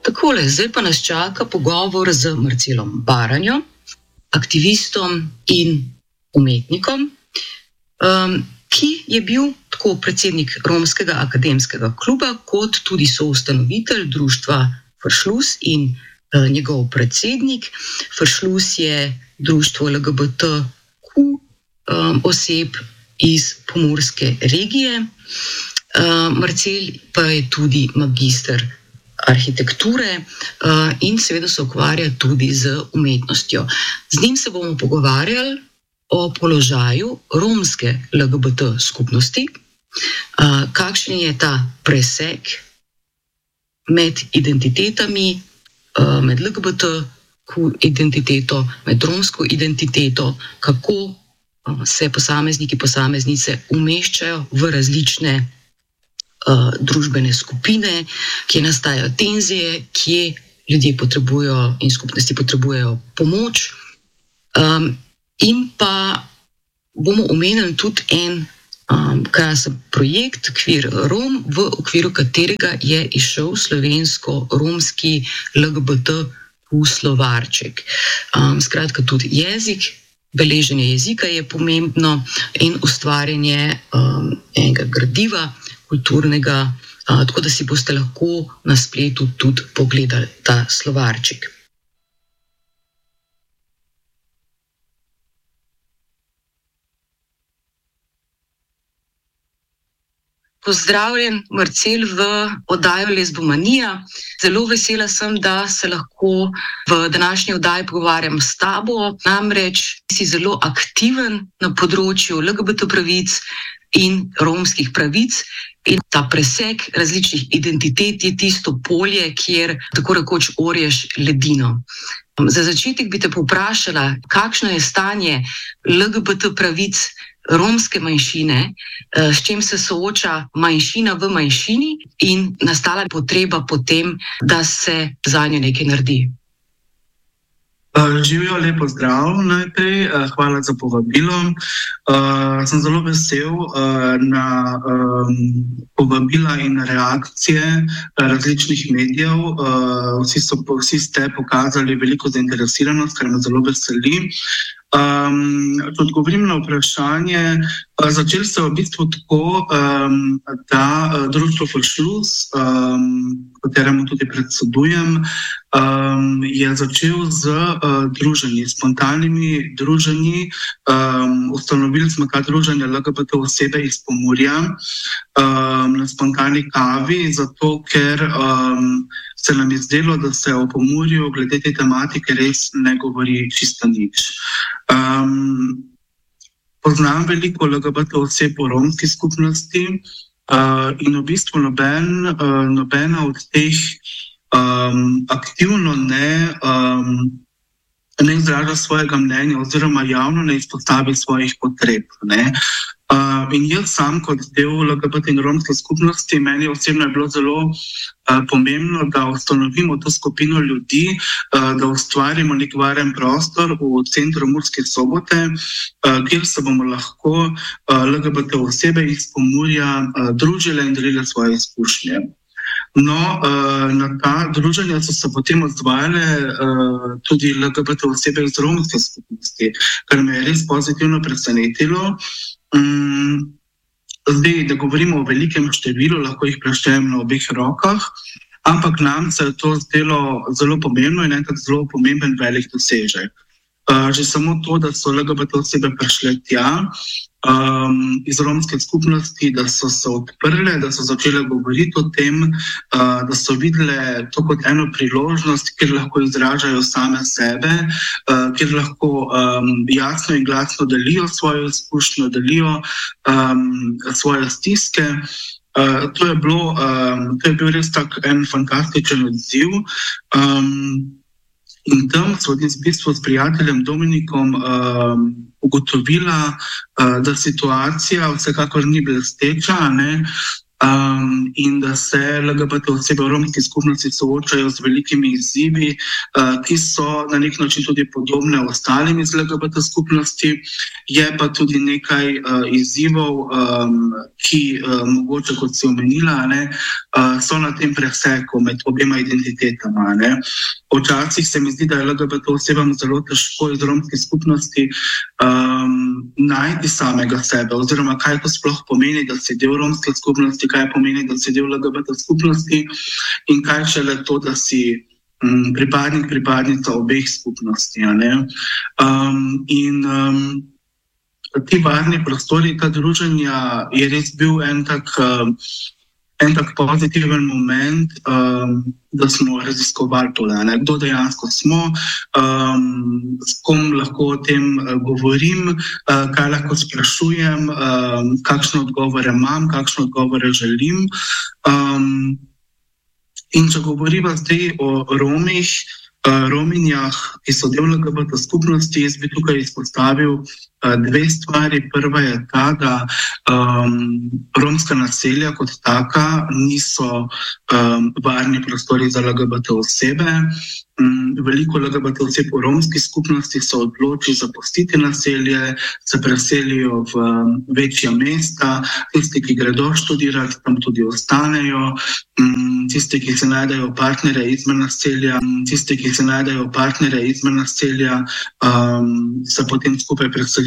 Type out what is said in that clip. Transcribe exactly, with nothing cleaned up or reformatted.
Takole, zdaj pa nas čaka pogovor z Marcelom Baranjo, aktivistom in umetnikom, um, ki je bil tako predsednik Romskega akademskega kluba, kot tudi soustanovitelj društva Fršlus in uh, njegov predsednik. Fršlus je društvo L G B T Q um, oseb iz pomurske regije. Uh, Marcel pa je tudi magister arhitekture uh, in seveda se ukvarja tudi z umetnostjo. Z njim se bomo pogovarjali o položaju romske L G B T skupnosti, uh, kakšen je ta presek med identitetami, uh, med L G B T Q identiteto, med romsko identiteto, kako uh, se posamezniki, posameznice umeščajo v različne uh, družbene skupine, kje nastajajo tenzije, kje ljudje potrebujejo in skupnosti potrebujejo pomoč. Um, In pa bomo omenili tudi en um, krasen projekt, Kvir Rom, v okviru katerega je izšel slovensko-romski L G B T Q slovarček. Um, skratka, tudi jezik, beleženje jezika je pomembno in ustvarjanje um, enega gradiva, kulturnega, uh, tako da si boste lahko na spletu tudi pogledali ta slovarček. Pozdravljen, Marcel, v oddajo Lezbomanija. Zelo vesela sem, da se lahko v današnji oddaji pogovarjam s tabo. Namreč si zelo aktiven na področju L G B T pravic in romskih pravic. In ta presek različnih identitet je tisto polje, kjer tako rekoč orješ ledino. Za začetek bi te povprašala, kakšno je stanje L G B T pravic romske manjšine, s čim se sooča manjšina v manjšini in nastala potreba potem, da se zanjo nekaj naredi. Živijo, lepo zdrav najprej, hvala za povabilo. Uh, sem zelo vesel uh, na um, povabila in reakcije različnih medijev. Uh, vsi, so, vsi ste pokazali veliko zainteresiranost, kar me zelo veseli. Um, če odgovorim na vprašanje, uh, začel se v bistvu tako, um, da uh, društvo Fršlus, um, kateremu tudi predsedujem, um, je začel z uh, druženji, spontanimi druženji. Um, ustanovili smo ta druženja L G B T osebe iz Pomurja um, na spontani kavi, zato ker um, se nam je zdelo, da se o Pomurju glede te tematike res ne govori čisto nič. Um, poznam veliko L G B T oseb v romski skupnosti uh, in v bistvu noben, uh, nobena od teh um, aktivno ne, um, ne izraža svojega mnenja oziroma javno ne izpostavi svojih potreb. Ne? Uh, in jaz sam kot del L G B T in romske skupnosti, meni osebno je bilo zelo uh, pomembno, da ustanovimo to skupino ljudi, uh, da ustvarimo nek varen prostor v centru Murske Sobote, uh, kjer se bomo lahko uh, L G B T osebe iz Pomurja uh, družile in delile svoje izkušnje. No, uh, na ta druženja so se potem odzvale uh, tudi L G B T osebe iz romske skupnosti, kar me je res pozitivno presenetilo. Um, zdaj, da govorimo o velikem številu, lahko jih preštejem na obeh rokah, ampak nam se je to zdelo zelo pomembno in enkrat zelo pomemben velik dosežek. Uh, že samo to, da so L G B T osebe prišle tja um, iz romske skupnosti, da so se odprle, da so začele govoriti o tem, uh, da so videle to kot eno priložnost, kjer lahko izražajo same sebe, uh, kjer lahko um, jasno in glasno delijo svojo izkušnjo, delijo um, svoje stiske. Uh, to je bilo, um, to je bil res tak en fantastičen odziv. Um, In tam so v bistvu s prijateljem Dominikom um, ugotovila, uh, da situacija vsekakor ni blesteča, ne? Um, in da se L G B T osebe v romski skupnosti soočajo z velikimi izzivi, uh, ki so na nek način tudi podobne ostalim iz L G B T skupnosti. Je pa tudi nekaj uh, izzivov, um, ki uh, mogoče, kot si omenila, ne, uh, so na tem preseku med obema identitetama. Ne. Včasih se mi zdi, da je L G B T osebam zelo težko iz romske skupnosti um, najti samega sebe, oziroma kaj to sploh pomeni, da si del romske skupnosti, kaj pomeni, da si del L G B T skupnosti in kaj šele to, da si um, pripadnik, pripadnica obeh skupnosti. Ne? Um, in um, ti varni prostori, ta druženja je res bil en tak, um, en tak pozitiven moment, um, da smo raziskovali tole, ne? Kdo dejansko smo, um, s kom lahko o tem uh, govorim, uh, kaj lahko sprašujem, um, kakšne odgovore imam, kakšne odgovore želim. Um, in če govoriva zdaj o Romih, uh, Rominjah, ki so del L G B T skupnosti, jaz bi tukaj izpostavil dve stvari. Prva je ta, da um, romska naselja kot taka niso um, varni prostori za L G B T osebe. Um, veliko L G B T oseb v romski skupnosti se odloči zapustiti naselje, se preselijo v um, večja mesta, tisti, ki gredo študirati, tam tudi ostanejo, um, tisti, ki se najdejo partnere izmen naselja, um, tisti, ki se najdejo partnere izmen naselja, um, se potem skupaj preselijo